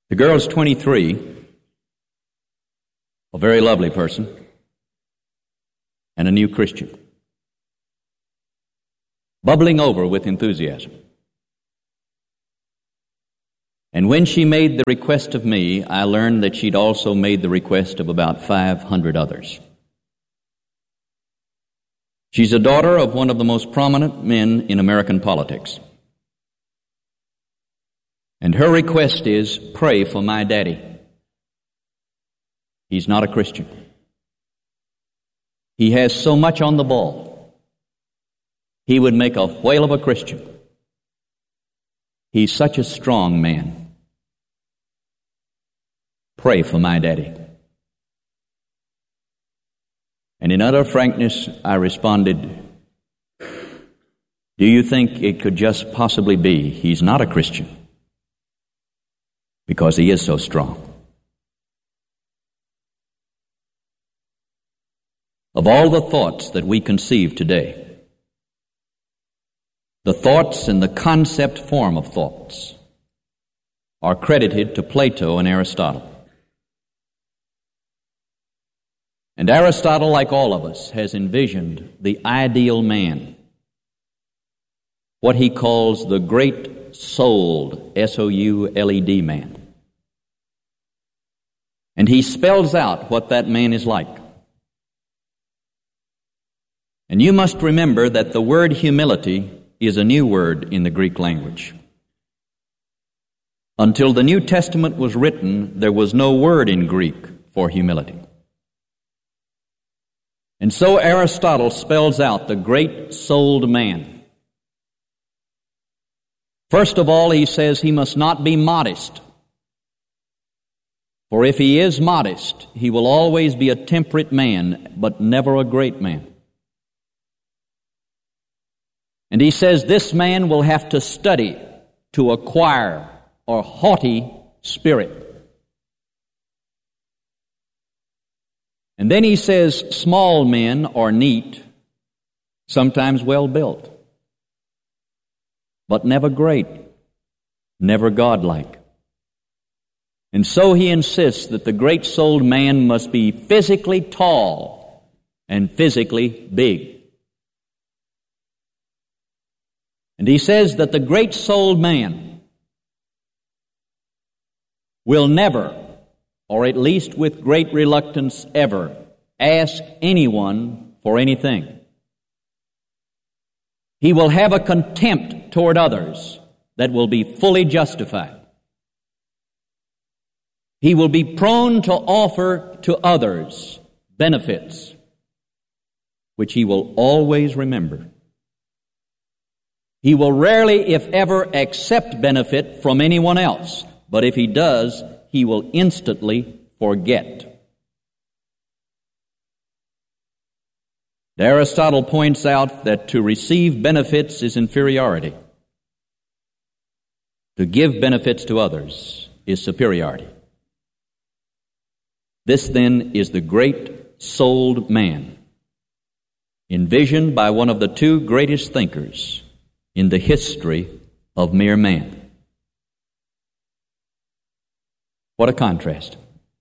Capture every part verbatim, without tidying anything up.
The girl's twenty-three, a very lovely person, and a new Christian, bubbling over with enthusiasm. And when she made the request of me, I learned that she'd also made the request of about five hundred others. She's a daughter of one of the most prominent men in American politics. And her request is, pray for my daddy. He's not a Christian. He has so much on the ball. He would make a whale of a Christian. He's such a strong man. Pray for my daddy. And in utter frankness, I responded, do you think it could just possibly be he's not a Christian? Because he is so strong. Of all the thoughts that we conceive today, the thoughts in the concept form of thoughts are credited to Plato and Aristotle. And Aristotle, like all of us, has envisioned the ideal man, what he calls the great souled, S O U L E D man. And he spells out what that man is like. And you must remember that the word humility is a new word in the Greek language. Until the New Testament was written, there was no word in Greek for humility. And so Aristotle spells out the great-souled man. First of all, he says he must not be modest. For if he is modest, he will always be a temperate man, but never a great man. And he says this man will have to study to acquire a haughty spirit. And then he says small men are neat, sometimes well built, but never great, never godlike. And so he insists that the great-souled man must be physically tall and physically big. And he says that the great-souled man will never, or at least with great reluctance ever, ask anyone for anything. He will have a contempt toward others that will be fully justified. He will be prone to offer to others benefits, which he will always remember. He will rarely, if ever, accept benefit from anyone else, but if he does, he will instantly forget. Aristotle points out that to receive benefits is inferiority. To give benefits to others is superiority. This, then, is the great-souled man, envisioned by one of the two greatest thinkers in the history of mere man. What a contrast.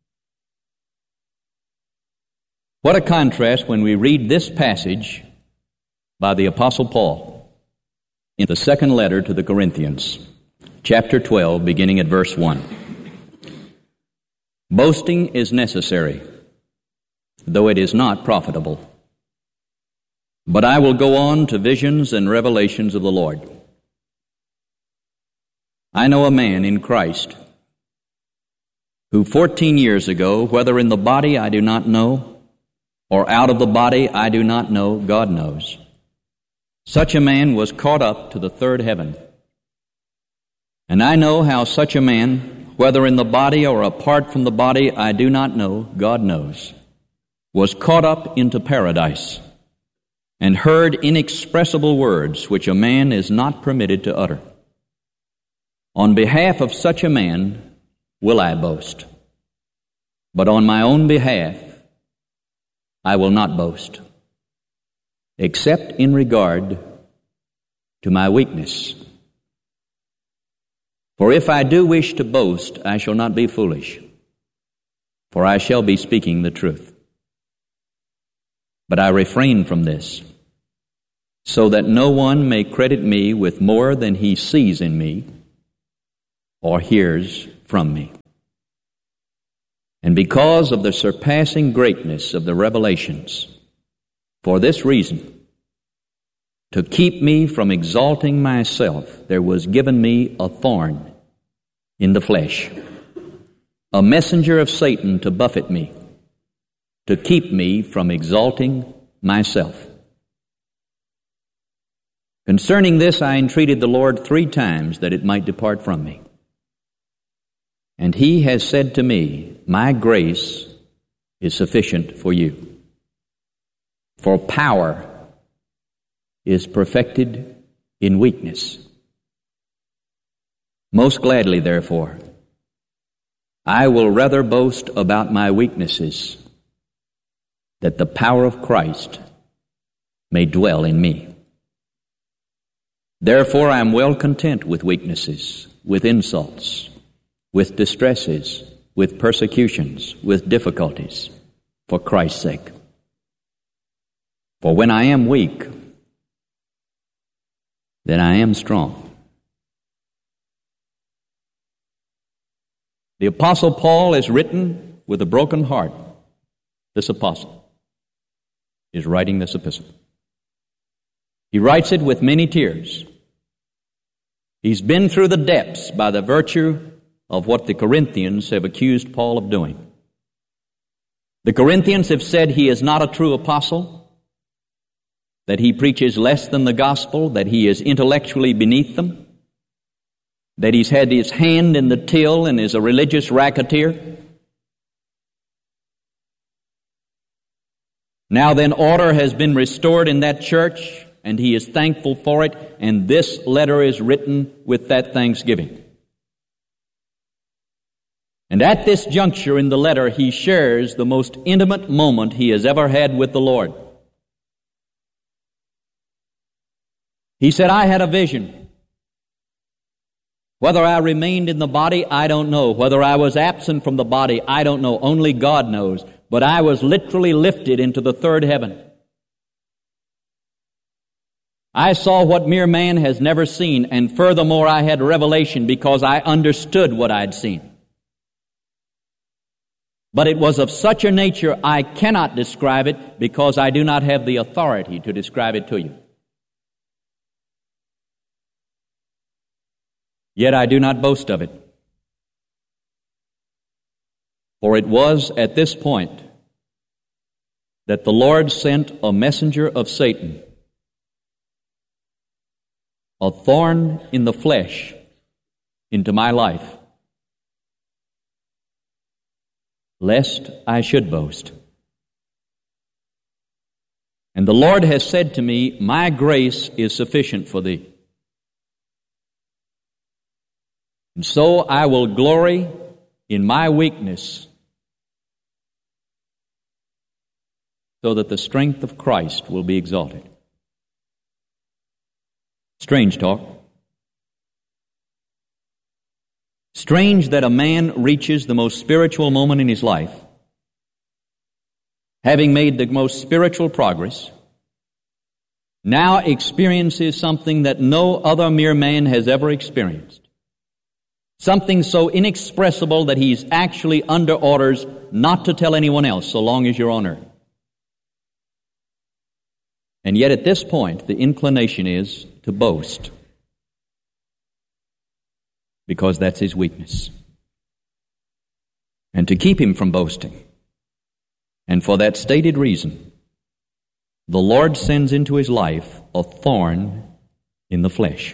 What a contrast when we read this passage by the Apostle Paul in the second letter to the Corinthians, chapter twelve, beginning at verse one. Boasting is necessary, though it is not profitable. But I will go on to visions and revelations of the Lord. I know a man in Christ who fourteen years ago, whether in the body I do not know, or out of the body I do not know, God knows, such a man was caught up to the third heaven. And I know how such a man, whether in the body or apart from the body, I do not know, God knows, was caught up into paradise and heard inexpressible words which a man is not permitted to utter. On behalf of such a man will I boast, but on my own behalf I will not boast, except in regard to my weakness. For if I do wish to boast, I shall not be foolish, for I shall be speaking the truth. But I refrain from this, so that no one may credit me with more than he sees in me or hears from me. And because of the surpassing greatness of the revelations, for this reason, to keep me from exalting myself, there was given me a thorn in the flesh, a messenger of Satan to buffet me, to keep me from exalting myself. Concerning this I entreated the Lord three times that it might depart from me. And he has said to me, my grace is sufficient for you. For power is perfected in weakness. Most gladly, therefore, I will rather boast about my weaknesses, that the power of Christ may dwell in me. Therefore I am well content with weaknesses, with insults, with distresses, with persecutions, with difficulties, for Christ's sake. For when I am weak, then I am strong. The Apostle Paul is written with a broken heart. This apostle is writing this epistle. He writes it with many tears. He's been through the depths by the virtue of what the Corinthians have accused Paul of doing. The Corinthians have said he is not a true apostle, that he preaches less than the gospel, that he is intellectually beneath them, that he's had his hand in the till and is a religious racketeer. Now then, order has been restored in that church, and he is thankful for it, and this letter is written with that thanksgiving. And at this juncture in the letter, he shares the most intimate moment he has ever had with the Lord. He said, I had a vision. Whether I remained in the body, I don't know. Whether I was absent from the body, I don't know. Only God knows. But I was literally lifted into the third heaven. I saw what mere man has never seen, and furthermore I had revelation because I understood what I'd seen. But it was of such a nature I cannot describe it because I do not have the authority to describe it to you. Yet I do not boast of it. For it was at this point that the Lord sent a messenger of Satan, a thorn in the flesh, into my life, lest I should boast. And the Lord has said to me, my grace is sufficient for thee. And so I will glory in my weakness, so that the strength of Christ will be exalted. Strange talk. Strange that a man reaches the most spiritual moment in his life, having made the most spiritual progress, now experiences something that no other mere man has ever experienced. Something so inexpressible that he's actually under orders not to tell anyone else so long as you're on earth. And yet at this point, the inclination is to boast, because that's his weakness. And to keep him from boasting, and for that stated reason, the Lord sends into his life a thorn in the flesh.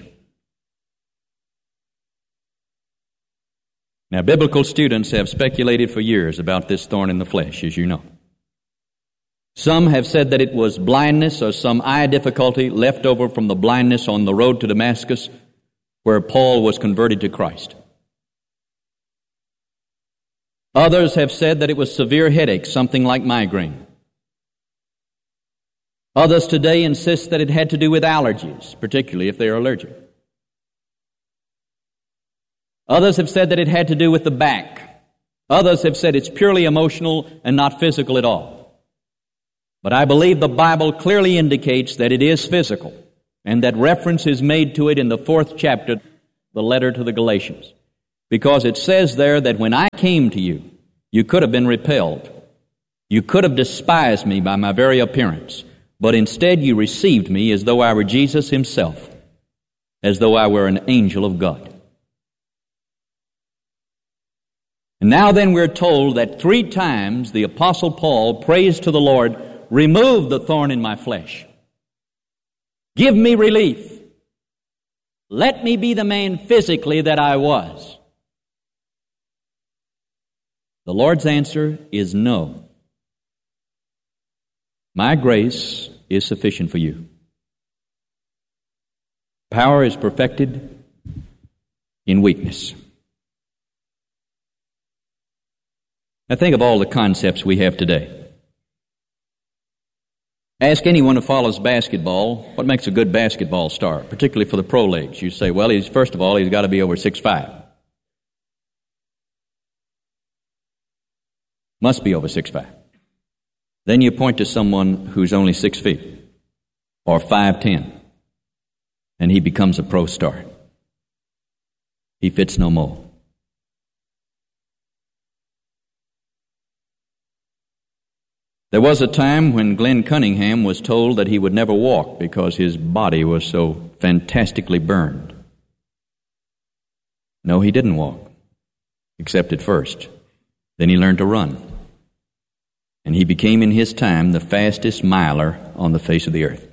Now, biblical students have speculated for years about this thorn in the flesh, as you know. Some have said that it was blindness or some eye difficulty left over from the blindness on the road to Damascus, where Paul was converted to Christ. Others have said that it was severe headache, something like migraine. Others today insist that it had to do with allergies, particularly if they are allergic. Others have said that it had to do with the back. Others have said it's purely emotional and not physical at all. But I believe the Bible clearly indicates that it is physical, and that reference is made to it in the fourth chapter, the letter to the Galatians. Because it says there that when I came to you, you could have been repelled. You could have despised me by my very appearance, but instead you received me as though I were Jesus himself, as though I were an angel of God. And now then we're told that three times the Apostle Paul prays to the Lord, remove the thorn in my flesh. Give me relief. Let me be the man physically that I was. The Lord's answer is no. My grace is sufficient for you. Power is perfected in weakness. Now think of all the concepts we have today. Ask anyone who follows basketball, what makes a good basketball star, particularly for the pro leagues. You say, well, he's first of all, he's got to be over six foot five. Must be over six foot five. Then you point to someone who's only six feet or five ten, and he becomes a pro star. He fits no mold. There was a time when Glenn Cunningham was told that he would never walk because his body was so fantastically burned. No, he didn't walk, except at first. Then he learned to run. And he became in his time the fastest miler on the face of the earth.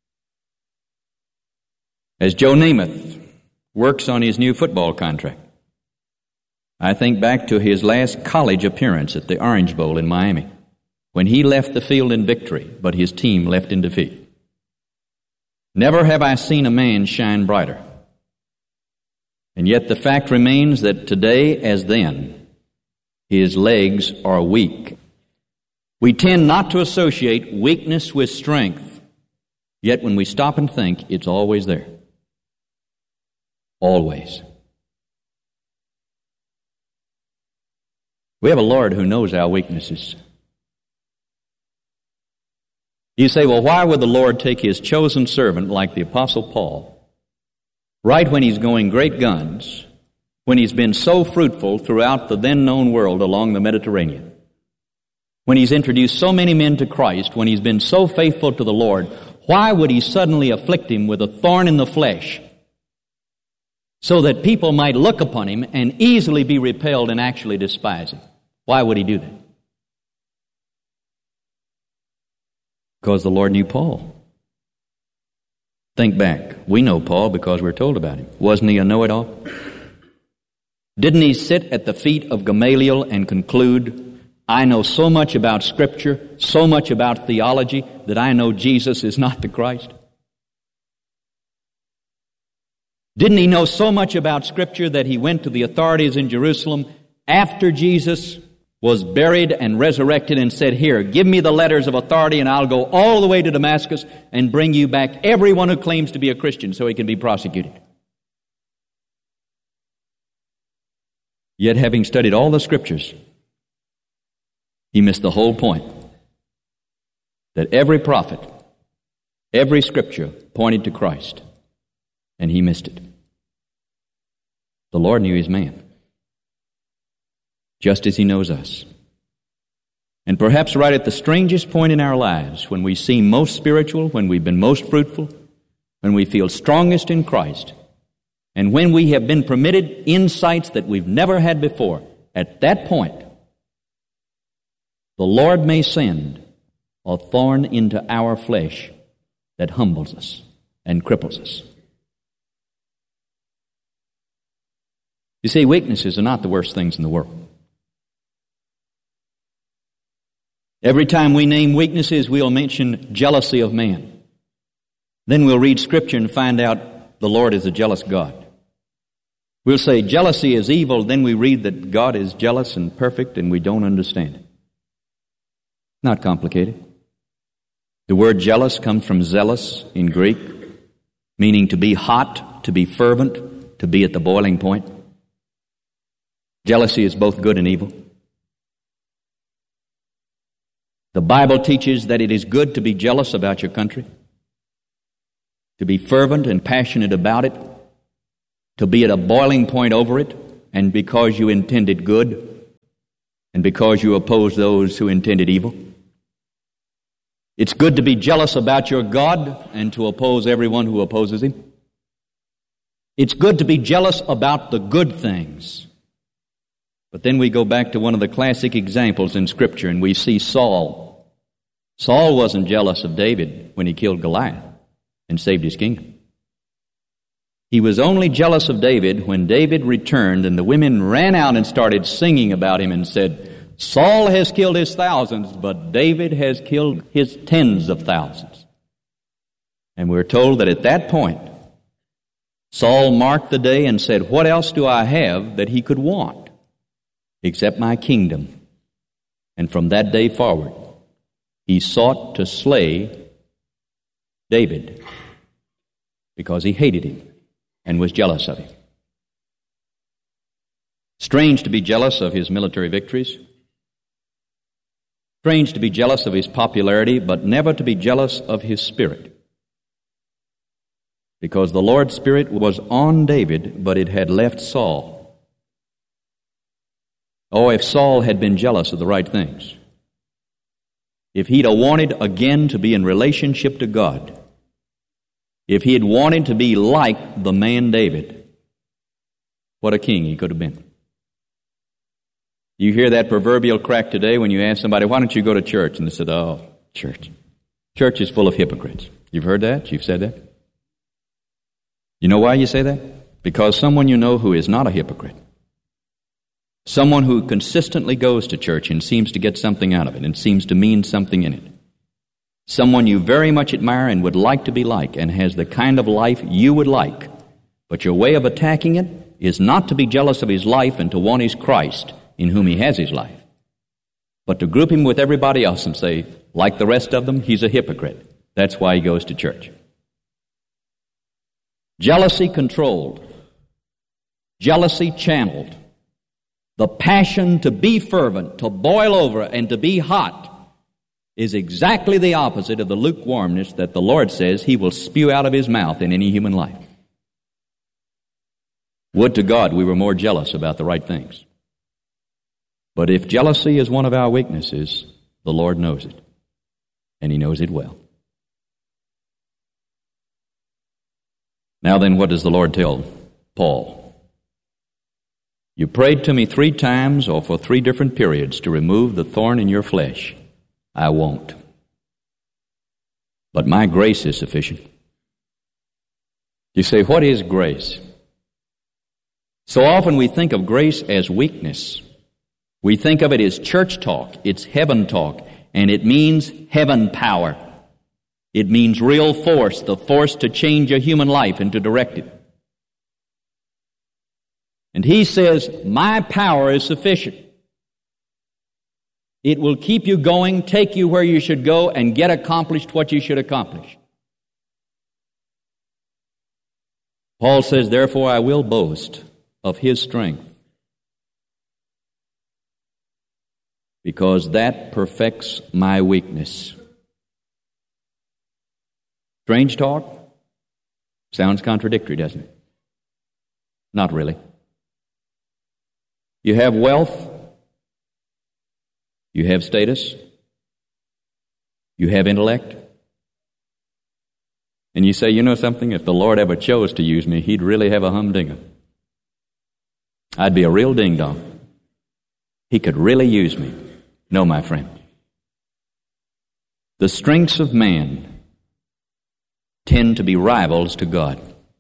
As Joe Namath works on his new football contract, I think back to his last college appearance at the Orange Bowl in Miami, when he left the field in victory, but his team left in defeat. Never have I seen a man shine brighter. And yet the fact remains that today as then, his legs are weak. We tend not to associate weakness with strength, yet when we stop and think, it's always there. Always. We have a Lord who knows our weaknesses. You say, well, why would the Lord take his chosen servant like the Apostle Paul, right when he's going great guns, when he's been so fruitful throughout the then known world along the Mediterranean, when he's introduced so many men to Christ, when he's been so faithful to the Lord, why would he suddenly afflict him with a thorn in the flesh so that people might look upon him and easily be repelled and actually despise him? Why would he do that? Because the Lord knew Paul. Think back. We know Paul because we're told about him. Wasn't he a know-it-all? Didn't he sit at the feet of Gamaliel and conclude, I know so much about Scripture, so much about theology, that I know Jesus is not the Christ? Didn't he know so much about Scripture that he went to the authorities in Jerusalem after Jesus was buried and resurrected and said, here, give me the letters of authority and I'll go all the way to Damascus and bring you back everyone who claims to be a Christian so he can be prosecuted? Yet having studied all the Scriptures, he missed the whole point. That every prophet, every Scripture pointed to Christ, and he missed it. The Lord knew his man, just as he knows us. And perhaps right at the strangest point in our lives, when we seem most spiritual, when we've been most fruitful, when we feel strongest in Christ, and when we have been permitted insights that we've never had before, at that point, the Lord may send a thorn into our flesh that humbles us and cripples us. You see, weaknesses are not the worst things in the world. Every time we name weaknesses, we'll mention jealousy of man. Then we'll read Scripture and find out the Lord is a jealous God. We'll say jealousy is evil, then we read that God is jealous and perfect and we don't understand it. Not complicated. The word jealous comes from zealous in Greek, meaning to be hot, to be fervent, to be at the boiling point. Jealousy is both good and evil. The Bible teaches that it is good to be jealous about your country, to be fervent and passionate about it, to be at a boiling point over it, and because you intended good, and because you oppose those who intended evil. It's good to be jealous about your God and to oppose everyone who opposes Him. It's good to be jealous about the good things. But then we go back to one of the classic examples in Scripture, and we see Saul. Saul wasn't jealous of David when he killed Goliath and saved his kingdom. He was only jealous of David when David returned and the women ran out and started singing about him and said, Saul has killed his thousands, but David has killed his tens of thousands. And we're told that at that point, Saul marked the day and said, what else do I have that he could want except my kingdom? And from that day forward, he sought to slay David because he hated him and was jealous of him. Strange to be jealous of his military victories. Strange to be jealous of his popularity, but never to be jealous of his spirit. Because the Lord's Spirit was on David, but it had left Saul. Oh, if Saul had been jealous of the right things. If he'd have wanted again to be in relationship to God. If he had wanted to be like the man David, what a king he could have been. You hear that proverbial crack today when you ask somebody, why don't you go to church? And they said, oh, church. Church is full of hypocrites. You've heard that? You've said that? You know why you say that? Because someone you know who is not a hypocrite, someone who consistently goes to church and seems to get something out of it and seems to mean something in it, someone you very much admire and would like to be like and has the kind of life you would like, but your way of attacking it is not to be jealous of his life and to want his Christ in whom he has his life, but to group him with everybody else and say, like the rest of them, he's a hypocrite. That's why he goes to church. Jealousy controlled, jealousy channeled, the passion to be fervent, to boil over, and to be hot is exactly the opposite of the lukewarmness that the Lord says He will spew out of His mouth in any human life. Would to God we were more jealous about the right things. But if jealousy is one of our weaknesses, the Lord knows it, and He knows it well. Now then, what does the Lord tell Paul? You prayed to me three times or for three different periods to remove the thorn in your flesh. I won't. But my grace is sufficient. You say, what is grace? So often we think of grace as weakness. We think of it as church talk. It's heaven talk. And it means heaven power. It means real force, the force to change a human life and to direct it. And he says, my power is sufficient. It will keep you going, take you where you should go, and get accomplished what you should accomplish. Paul says, therefore I will boast of His strength, because that perfects my weakness. Strange talk? Sounds contradictory, doesn't it? Not really. You have wealth. You have status. You have intellect. And you say, you know something? If the Lord ever chose to use me, He'd really have a humdinger. I'd be a real ding-dong. He could really use me. No, my friend. The strengths of man tend to be rivals to God.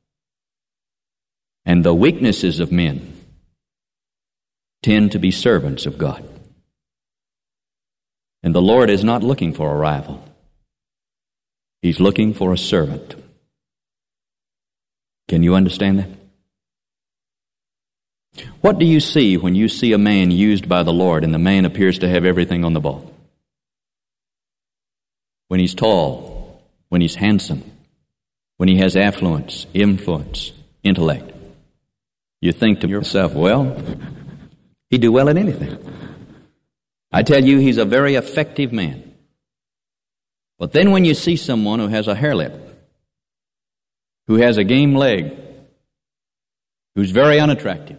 And the weaknesses of men tend to be servants of God. And the Lord is not looking for a rival. He's looking for a servant. Can you understand that? What do you see when you see a man used by the Lord and the man appears to have everything on the ball? When he's tall, when he's handsome, when he has affluence, influence, intellect, you think to yourself, well, He'd do well at anything. I tell you, he's a very effective man. But then when you see someone who has a hair lip, who has a game leg, who's very unattractive,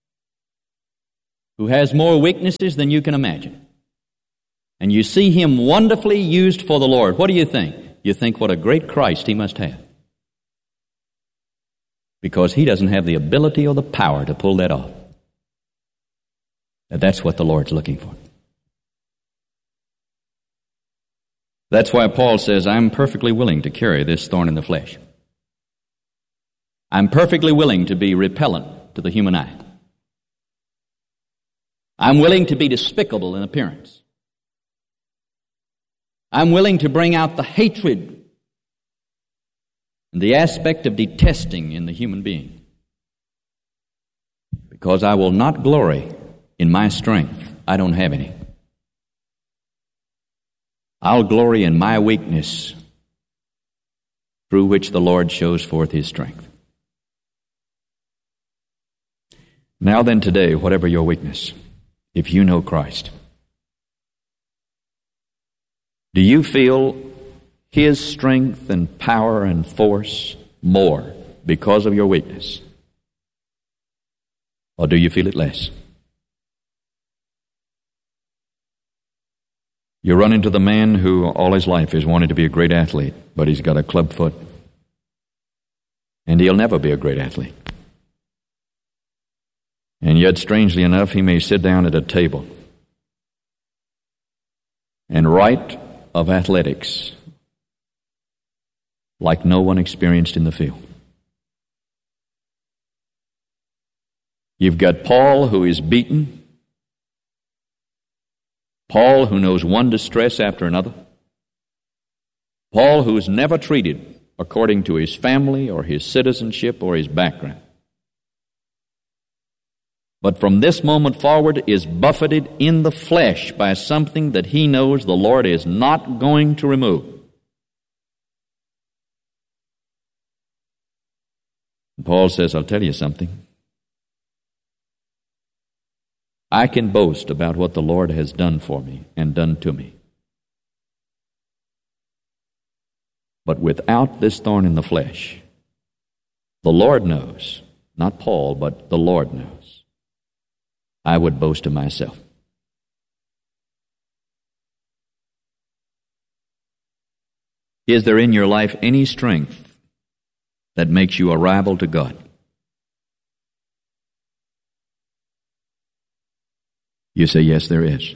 who has more weaknesses than you can imagine, and you see him wonderfully used for the Lord, what do you think? You think what a great Christ he must have. Because he doesn't have the ability or the power to pull that off. And that's what the Lord's looking for. That's why Paul says, I'm perfectly willing to carry this thorn in the flesh. I'm perfectly willing to be repellent to the human eye. I'm willing to be despicable in appearance. I'm willing to bring out the hatred and the aspect of detesting in the human being. Because I will not glory in my strength. I don't have any. I'll glory in my weakness through which the Lord shows forth his strength. Now then today, whatever your weakness, if you know Christ, do you feel his strength and power and force more because of your weakness? Or do you feel it less? You run into the man who all his life has wanted to be a great athlete, but he's got a club foot. And he'll never be a great athlete. And yet, strangely enough, he may sit down at a table and write of athletics like no one experienced in the field. You've got Paul, who is beaten. Paul, who knows one distress after another. Paul, who is never treated according to his family or his citizenship or his background. But from this moment forward is buffeted in the flesh by something that he knows the Lord is not going to remove. And Paul says, I'll tell you something. I can boast about what the Lord has done for me and done to me. But without this thorn in the flesh, the Lord knows, not Paul, but the Lord knows, I would boast of myself. Is there in your life any strength that makes you a rival to God? You say, yes, there is.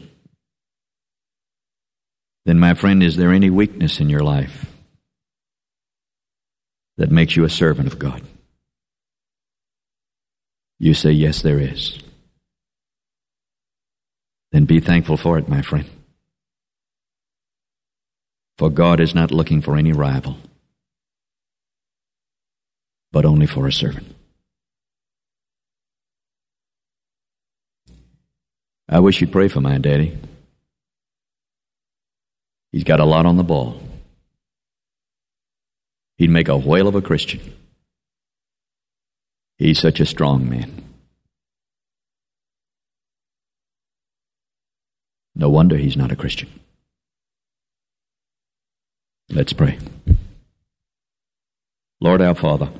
Then, my friend, is there any weakness in your life that makes you a servant of God? You say, yes, there is. Then be thankful for it, my friend. For God is not looking for any rival, but only for a servant. I wish you'd pray for my daddy. He's got a lot on the ball. He'd make a whale of a Christian. He's such a strong man. No wonder he's not a Christian. Let's pray. Lord our Father,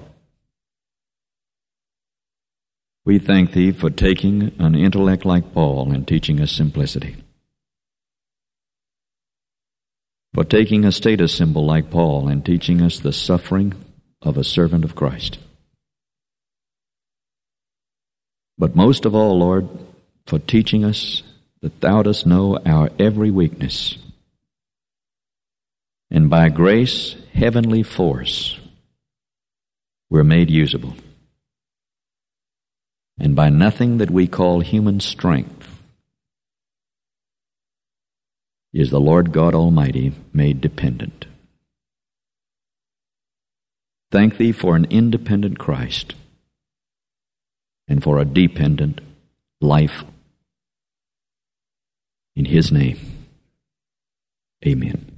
we thank Thee for taking an intellect like Paul and teaching us simplicity. For taking a status symbol like Paul and teaching us the suffering of a servant of Christ. But most of all, Lord, for teaching us that Thou dost know our every weakness, and by grace, heavenly force, we're made usable. And by nothing that we call human strength is the Lord God Almighty made dependent. Thank Thee for an independent Christ and for a dependent life. In His name, amen.